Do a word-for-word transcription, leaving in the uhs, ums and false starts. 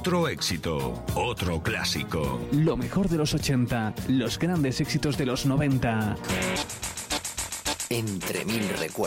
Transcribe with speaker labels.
Speaker 1: Otro éxito, otro clásico.
Speaker 2: Lo mejor de los ochenta, los grandes éxitos de los noventa.
Speaker 3: Entre mil recuerdos.